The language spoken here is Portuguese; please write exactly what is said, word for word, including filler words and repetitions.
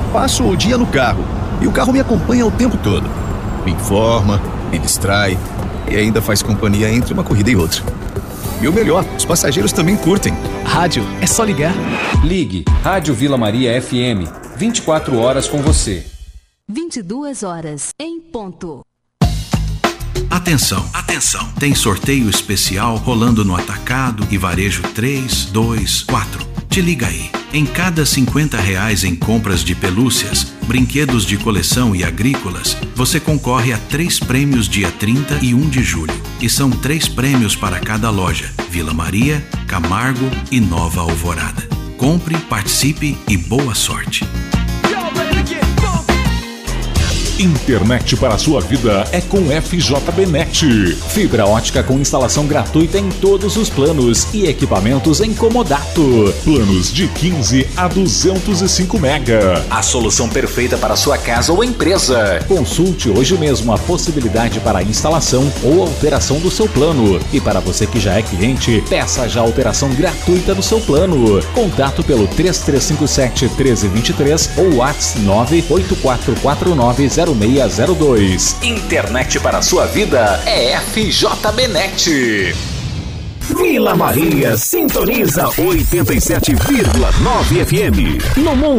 Passo o dia no carro e o carro me acompanha o tempo todo. Me informa, me distrai e ainda faz companhia entre uma corrida e outra. E o melhor, os passageiros também curtem. Rádio, é só ligar. Ligue, Rádio Vila Maria F M, vinte e quatro horas com você. vinte e duas horas, em ponto. Atenção, atenção, tem sorteio especial rolando no Atacado e Varejo três, dois, quatro. Te liga aí. Em cada cinquenta reais em compras de pelúcias, brinquedos de coleção e agrícolas, você concorre a três prêmios dia trinta e um de julho. E são três prêmios para cada loja: Vila Maria, Camargo e Nova Alvorada. Compre, participe e boa sorte. Internet para a sua vida é com F J B Net. Fibra ótica com instalação gratuita em todos os planos e equipamentos em comodato. Planos de quinze a duzentos e cinco mega. A solução perfeita para a sua casa ou empresa. Consulte hoje mesmo a possibilidade para a instalação ou alteração do seu plano. E para você que já é cliente, peça já a alteração gratuita do seu plano. Contato pelo três três cinco sete, um três dois três ou WhatsApp nove oito quatro quatro nove zero seis zero dois. Internet para a sua vida é F J B Net. Vila Maria sintoniza oitenta e sete vírgula nove F M. No mundo